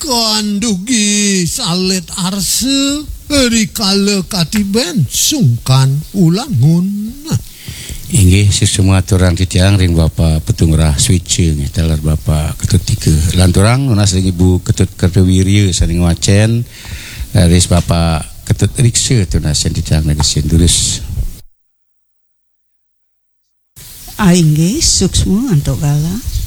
Kandugi salet arse rikala katiben sungkan ulangun. Inggih semua turang titiang ring Bapak Petungrah Switche telar Bapak Ketut 3 lanturang nunas Ibu Ketut Kertewirya saling wacen ris Bapak Ketut Rikse tunas yang titiang nagesin tulus. Inggih suksmu antuk gala.